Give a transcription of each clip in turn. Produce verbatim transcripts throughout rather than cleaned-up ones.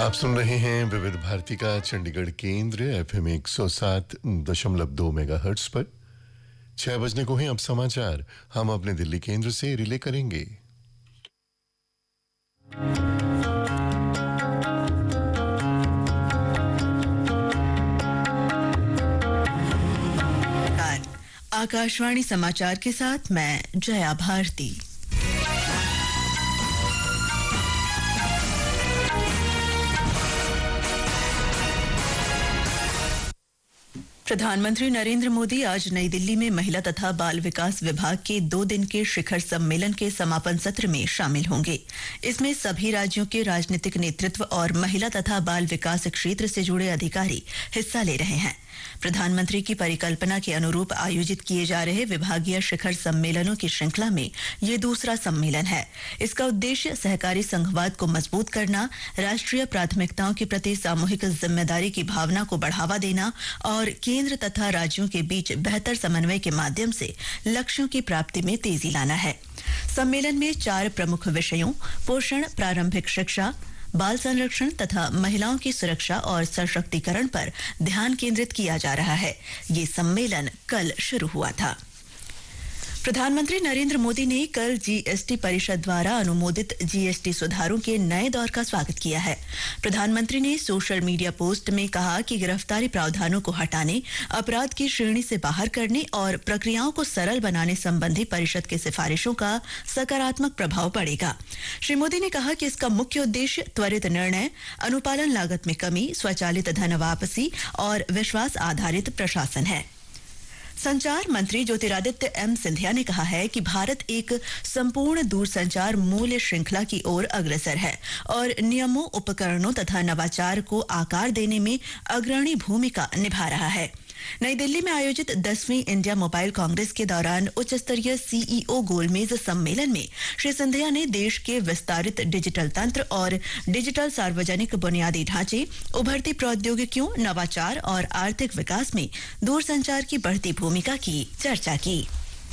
आप सुन रहे हैं विविध भारती का चंडीगढ़ केंद्र एफएम एक सौ सात दशमलव दो मेगाहर्ट्ज पर। छह बजने को हैं अब समाचार हम अपने दिल्ली केंद्र से रिले करेंगे। आकाशवाणी समाचार के साथ मैं जया भारती। प्रधानमंत्री नरेंद्र मोदी आज नई दिल्ली में महिला तथा बाल विकास विभाग के दो दिन के शिखर सम्मेलन के समापन सत्र में शामिल होंगे। इसमें सभी राज्यों के राजनीतिक नेतृत्व और महिला तथा बाल विकास क्षेत्र से जुड़े अधिकारी हिस्सा ले रहे हैं। प्रधानमंत्री की परिकल्पना के अनुरूप आयोजित किए जा रहे विभागीय शिखर सम्मेलनों की श्रृंखला में ये दूसरा सम्मेलन है। इसका उद्देश्य सहकारी संघवाद को मजबूत करना, राष्ट्रीय प्राथमिकताओं के प्रति सामूहिक जिम्मेदारी की भावना को बढ़ावा देना और केंद्र तथा राज्यों के बीच बेहतर समन्वय के माध्यम से लक्ष्यों की प्राप्ति में तेजी लाना है। सम्मेलन में चार प्रमुख विषयों पोषण, प्रारंभिक शिक्षा, बाल संरक्षण तथा महिलाओं की सुरक्षा और सशक्तिकरण पर ध्यान केंद्रित किया जा रहा है। ये सम्मेलन कल शुरू हुआ था। प्रधानमंत्री नरेंद्र मोदी ने कल जीएसटी परिषद द्वारा अनुमोदित जीएसटी सुधारों के नए दौर का स्वागत किया है। प्रधानमंत्री ने सोशल मीडिया पोस्ट में कहा कि गिरफ्तारी प्रावधानों को हटाने, अपराध की श्रेणी से बाहर करने और प्रक्रियाओं को सरल बनाने संबंधी परिषद की सिफारिशों का सकारात्मक प्रभाव पड़ेगा। श्री मोदी ने कहा कि इसका मुख्य उद्देश्य त्वरित निर्णय, अनुपालन लागत में कमी, स्वचालित धन वापसी और विश्वास आधारित प्रशासन है। संचार मंत्री ज्योतिरादित्य एम सिंधिया ने कहा है कि भारत एक संपूर्ण दूरसंचार मूल्य श्रृंखला की ओर अग्रसर है और नियमों, उपकरणों तथा नवाचार को आकार देने में अग्रणी भूमिका निभा रहा है। नई दिल्ली में आयोजित दसवीं इंडिया मोबाइल कांग्रेस के दौरान उच्च स्तरीय सीईओ गोलमेज सम्मेलन में श्री सिंधिया ने देश के विस्तारित डिजिटल तंत्र और डिजिटल सार्वजनिक बुनियादी ढांचे, उभरती प्रौद्योगिकियों, नवाचार और आर्थिक विकास में दूरसंचार की बढ़ती भूमिका की चर्चा की।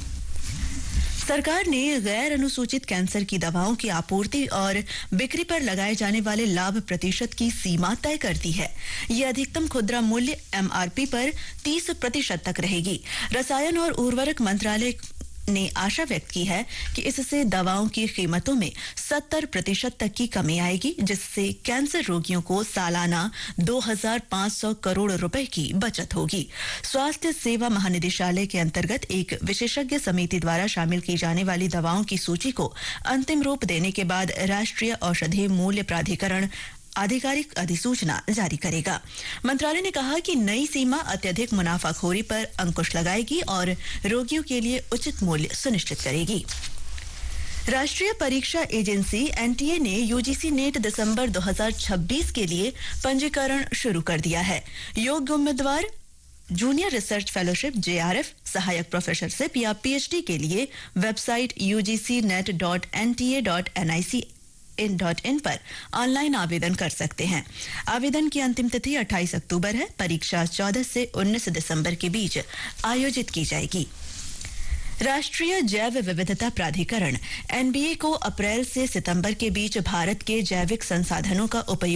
सरकार ने गैर अनुसूचित कैंसर की दवाओं की आपूर्ति और बिक्री पर लगाए जाने वाले लाभ प्रतिशत की सीमा तय कर दी है। ये अधिकतम खुदरा मूल्य एमआरपी पर तीस प्रतिशत तक रहेगी। रसायन और उर्वरक मंत्रालय ने आशा व्यक्त की है कि इससे दवाओं की कीमतों में सत्तर प्रतिशत तक की कमी आएगी, जिससे कैंसर रोगियों को सालाना दो हज़ार पाँच सौ करोड़ रुपए की बचत होगी। स्वास्थ्य सेवा महानिदेशालय के अंतर्गत एक विशेषज्ञ समिति द्वारा शामिल की जाने वाली दवाओं की सूची को अंतिम रूप देने के बाद राष्ट्रीय औषधि मूल्य प्राधिकरण आधिकारिक अधिसूचना जारी करेगा। मंत्रालय ने कहा कि नई सीमा अत्यधिक मुनाफाखोरी पर अंकुश लगाएगी और रोगियों के लिए उचित मूल्य सुनिश्चित करेगी। राष्ट्रीय परीक्षा एजेंसी एनटीए ने यूजीसी नेट दिसंबर दो हज़ार छब्बीस के लिए पंजीकरण शुरू कर दिया है। योग्य उम्मीदवार जूनियर रिसर्च फेलोशिप जेआरएफ, सहायक प्रोफेसरशिप या पीएचडी के लिए website you ji C net dot N T A dot N I C in dot in पर ऑनलाइन आवेदन कर सकते हैं। आवेदन की अंतिम तिथि अट्ठाईस अक्टूबर है। परीक्षा चौदह से उन्नीस दिसंबर के बीच आयोजित की जाएगी। राष्ट्रीय जैव विविधता प्राधिकरण एनबीए को अप्रैल से सितंबर के बीच भारत के जैविक संसाधनों का उपयोग